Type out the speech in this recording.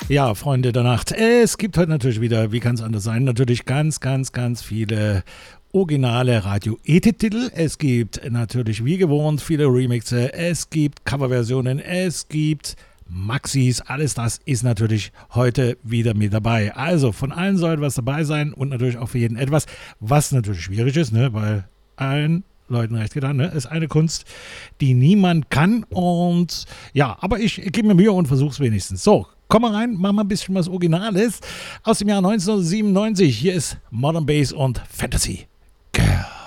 Ja, Freunde der Nacht, es gibt heute natürlich wieder, wie kann es anders sein, natürlich ganz viele originale Radio-Edit-Titel. Es gibt natürlich wie gewohnt viele Remixe, es gibt Coverversionen, es gibt Maxis, alles das ist natürlich heute wieder mit dabei. Also von allen soll etwas dabei sein und natürlich auch für jeden etwas, was natürlich schwierig ist, ne, weil allen Leuten recht getan, ne? Ist eine Kunst, die niemand kann und ja, aber ich gebe mir Mühe und versuche es wenigstens. So, komm mal rein, mach mal ein bisschen was Originales aus dem Jahr 1997. Hier ist Modern Bass und Fantasy.